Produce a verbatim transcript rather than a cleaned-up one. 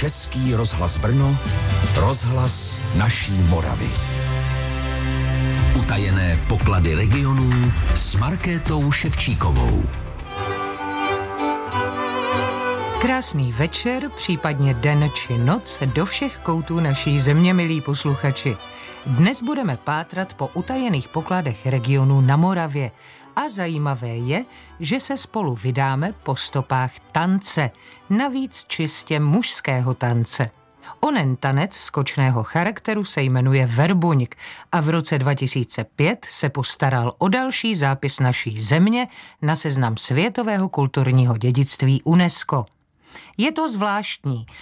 Český rozhlas Brno, rozhlas naší Moravy. Utajené poklady regionů s Markétou Ševčíkovou. Krásný večer, případně den či noc do všech koutů naší země, milí posluchači. Dnes budeme pátrat po utajených pokladech regionů na Moravě. A zajímavé je, že se spolu vydáme po stopách tance, navíc čistě mužského tance. Onen tanec skočného charakteru se jmenuje verbuňk a v roce dva tisíce pět se postaral o další zápis naší země na seznam světového kulturního dědictví UNESCO. Je to zvláštní,